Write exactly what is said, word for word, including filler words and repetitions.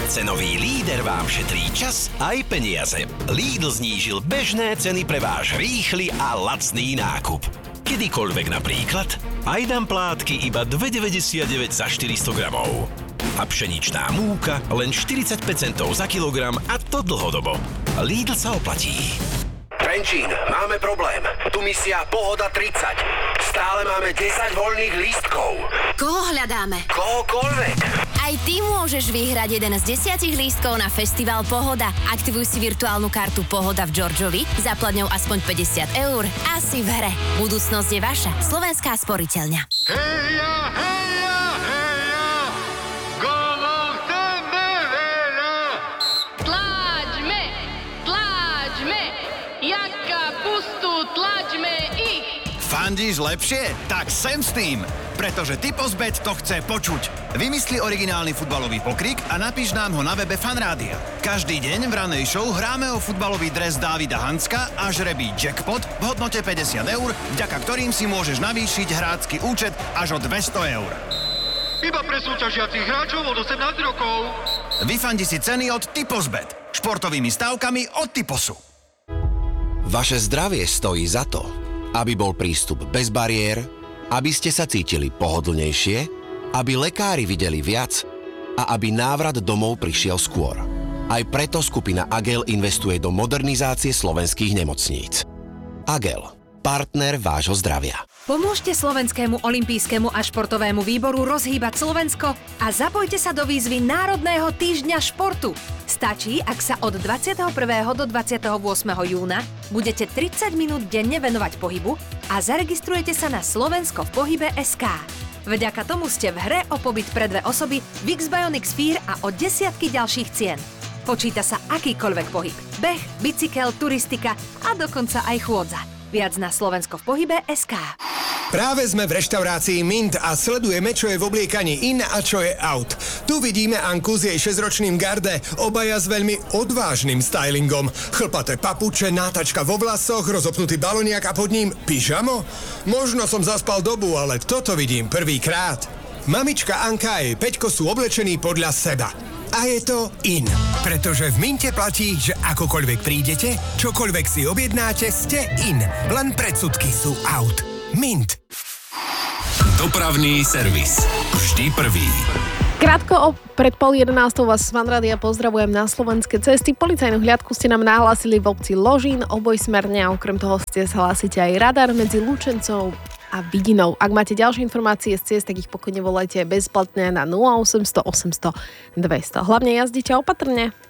Cenový líder vám šetrí čas aj peniaze. Lidl znížil bežné ceny pre váš rýchly a lacný nákup. Kedykoľvek napríklad, aj dám plátky iba dva deväťdesiatdeväť za štyristo gramov. A pšeničná múka len štyridsaťpäť centov za kilogram, a to dlhodobo. Lidl sa oplatí. Trenčín, máme problém. Tu misia Pohoda tridsať. Stále máme desať voľných lístkov. Koho hľadáme? Kohokoľvek. Aj ty môžeš vyhrať jeden z desiatich lístkov na festival Pohoda. Aktivuj si virtuálnu kartu Pohoda v Georgiovi, zaplať ňou aspoň päťdesiat eur a si v hre. Budúcnosť je vaša. Slovenská sporiteľňa. Heja, heja, heja, komu chceme veľa. Tlačme, tlačme, jaká pustu, tlačme ich. Fandíš lepšie? Tak sem s tým! Pretože Typozbet to chce počuť. Vymysli originálny futbalový pokrik a napíš nám ho na webe Fanrádia. Každý deň v ranej show hráme o futbalový dres Dávida Hanska a žrebí jackpot v hodnote päťdesiat eur, vďaka ktorým si môžeš navýšiť hrácky účet až o dvesto eur. Iba pre súťažiacich hráčov od osemnásť rokov. Vyfandi si ceny od Typozbet. Športovými stávkami od Typosu. Vaše zdravie stojí za to, aby bol prístup bez bariér, aby ste sa cítili pohodlnejšie, aby lekári videli viac a aby návrat domov prišiel skôr. Aj preto skupina Agel investuje do modernizácie slovenských nemocníc. Agel, partner vášho zdravia. Pomôžte Slovenskému olympijskému a športovému výboru rozhýbať Slovensko a zapojte sa do výzvy Národného týždňa športu. Stačí, ak sa od dvadsiateho prvého do dvadsiateho ôsmeho júna budete tridsať minút denne venovať pohybu a zaregistrujete sa na Slovensko v pohybe bodka es ká. Vďaka tomu ste v hre o pobyt pre dve osoby v X-Bionic Sphere a o desiatky ďalších cien. Počíta sa akýkoľvek pohyb. Beh, bicykel, turistika a dokonca aj chôdza. Viac na Slovensko v pohybe bodka es ká. Práve sme v reštaurácii Mint a sledujeme, čo je v obliekaní in a čo je out. Tu vidíme Anku s jej šesťročným Garde, obaja s veľmi odvážnym stylingom. Chlpaté papuče, nátačka vo vlasoch, rozopnutý baloniak a pod ním pyžamo? Možno som zaspal dobu, ale toto vidím prvýkrát. Mamička Anka a jej Peťko sú oblečení podľa seba. A je to in. Pretože v Minte platí, že akokoľvek prídete, čokoľvek si objednáte, ste in. Len predsudky sú out. Mint. Dopravný servis. Vždy prvý. Krátko o pred pol jedenástou vás z Fanrádia pozdravujem na slovenské cesty. Policajnú hliadku ste nám nahlásili v obci Ložín obojsmerne a okrem toho ste hlásite aj radar medzi Lučencov a Vidinou. Ak máte ďalšie informácie z ciest, tak ich pokojne volajte bezplatne na nula osemsto osemsto dvesto. Hlavne jazdite opatrne.